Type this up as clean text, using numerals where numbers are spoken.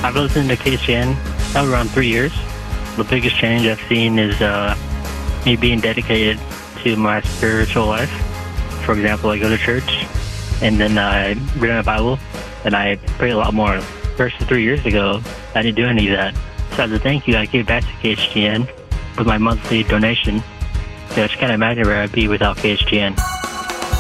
I've listened to KHN now around 3 years. The biggest change I've seen is me being dedicated to my spiritual life. For example, I go to church, and then I read my Bible, and I pray a lot more. Versus 3 years ago, I didn't do any of that. So as a thank you, I gave back to KHGN with my monthly donation. So I just can't imagine where I'd be without KHGN.